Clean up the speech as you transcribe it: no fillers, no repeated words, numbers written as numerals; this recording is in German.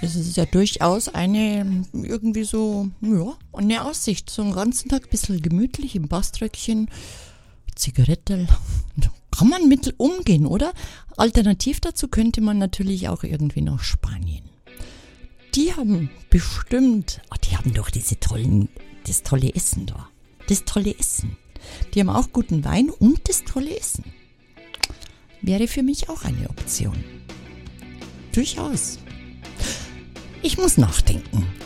Das ist ja durchaus irgendwie so, ja, eine Aussicht. So einen ganzen Tag ein bisschen gemütlich im Baströckchen, Zigarette. Da kann man mit umgehen, oder? Alternativ dazu könnte man natürlich auch irgendwie nach Spanien. Die haben bestimmt, die haben doch das tolle Essen da. Das tolle Essen. Die haben auch guten Wein und das tolle Essen. Wäre für mich auch eine Option. Durchaus. Ich muss nachdenken.